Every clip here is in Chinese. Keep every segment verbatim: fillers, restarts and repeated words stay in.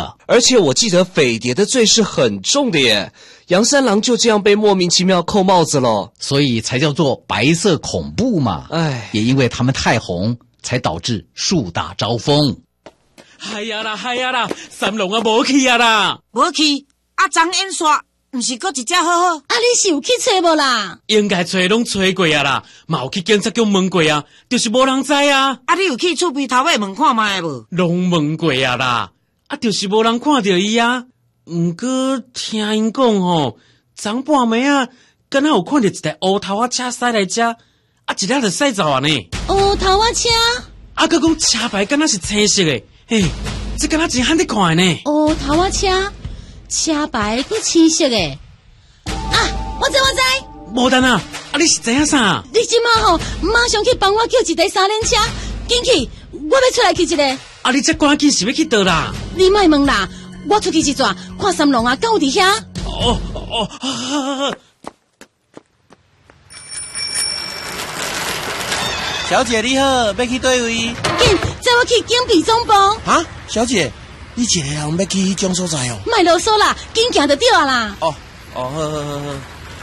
了。 而且我记得匪谍的罪是很重的耶，杨三郎就这样被莫名其妙扣帽子了， 所以才叫做白色恐怖嘛。 唉， 也因为他们太红，才导致树大招风。 哎呀啦，哎呀啦，三龙啊，无去啊啦， 无去。啊，张演刷，毋是搁一只好好？ 啊，你是有去找无啦？ 应该找拢找过啊啦，嘛有去警察局问过啊，就是无人知啊。 啊，你有去厝边头尾问看卖无？ 拢问过啊啦，啊，就是无人看到伊啊。毋过听因讲吼，昨半暝啊，敢若有看到一台乌头仔车驶来遮，啊，一辆就驶走啊呢。 乌头仔车？ 啊，佮讲车牌敢若是青色的，嘿，这敢若真罕得看的呢。 乌头仔车，车牌佮青色的。啊，我知我知。 无等啊，啊，你是知影啥？ 你即马吼，马上去帮我叫一台三轮车，紧去，我要出来去一个。 啊，你这赶紧是要去倒啦？ 你莫问啦。我出去一转，看三龙啊，敢有伫遐？ 哦哦，好好好。 小姐你好，要去对位？紧， 载我去警备总部。 啊，小姐，你一个人要去迄种所在哦？ 莫啰嗦啦，紧行就对啊啦。 哦哦，好好好好。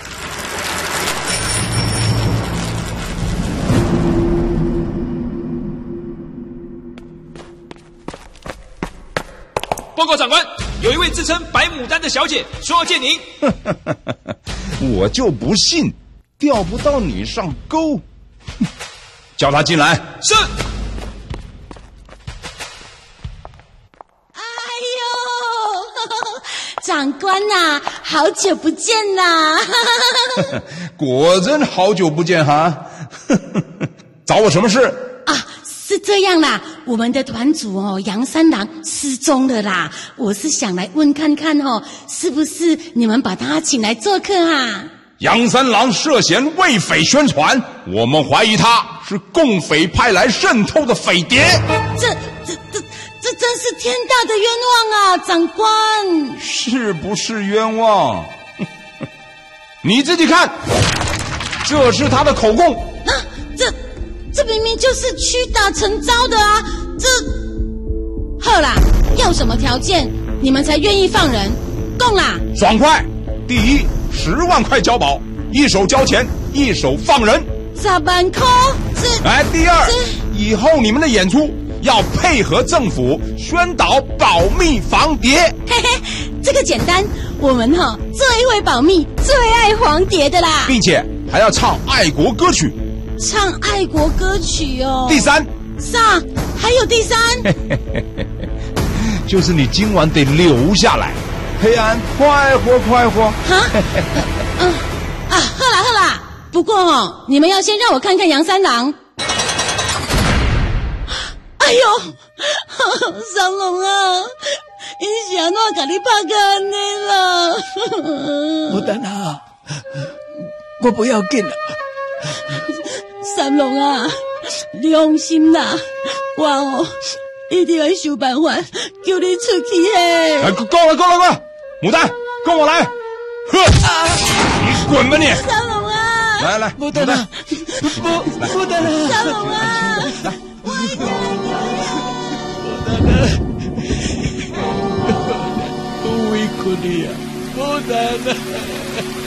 报告长官，有一位自称白牡丹的小姐说要见您。 我就不信钓不到你上钩。叫他进来。 是。 哎呦，长官呐、啊，好久不见啦！ 果真好久不见哈。找我什么事？ 啊，是这样啦，我们的团主哦，杨三郎失踪了啦。我是想来问看看哦，是不是你们把他请来做客啊？ 杨三郎涉嫌为匪宣传，我们怀疑他是共匪派来渗透的匪谍。 这这这这真是天大的冤枉啊，长官！ 是不是冤枉？你自己看，这是他的口供。 啊，这这明明就是屈打成招的啊！这，好啦，要什么条件你们才愿意放人？供啦！ 爽快！第一，十万块交保，一手交钱，一手放人。 十万块，这哎，第二，以后你们的演出要配合政府宣导保密防谍。 嘿嘿，这个简单，我们哈、哦、最会保密，最爱防谍的啦， 并且还要唱爱国歌曲。 唱爱国歌曲哦。 第三， 啥？还有第三？ 就是你今晚得留下来。黑暗，快活快活！ 哈，嗯啊，好啦好啦，不过哦，你们要先让我看看杨三郎。哎呦，三龙啊，你是安怎把你拍到安尼啦？ 牡丹啊，我不要紧啦。 三龙啊，你放心啦，我哦一定会想办法叫你出去嘿。 哎，够了够了够了！牡丹，跟我来！呵，啊、你滚吧你！ 三龙啊！ 来来， 牡丹啊，不牡丹啊！ 三龙啊！ 来， 我的牡丹啊！我委屈你啊，牡丹啊！